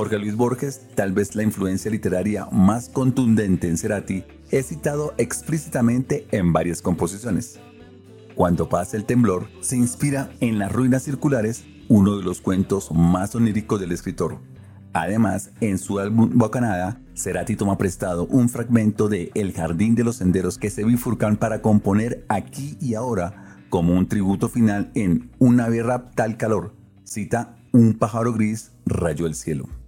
Jorge Luis Borges, tal vez la influencia literaria más contundente en Cerati, es citado explícitamente en varias composiciones. Cuando pasa el temblor, se inspira en Las ruinas circulares, uno de los cuentos más oníricos del escritor. Además, en su álbum Bocanada, Cerati toma prestado un fragmento de El jardín de los senderos que se bifurcan para componer Aquí y Ahora como un tributo final en Un ave rapta al calor. Cita: un pájaro gris rayó el cielo.